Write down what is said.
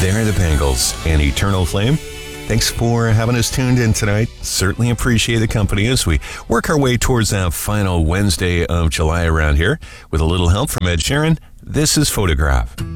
They're the Bangles and Eternal Flame. Thanks for having us tuned in tonight. Certainly appreciate the company as we work our way towards that final Wednesday of July around here. With a little help from Ed Sheeran, this is Photograph.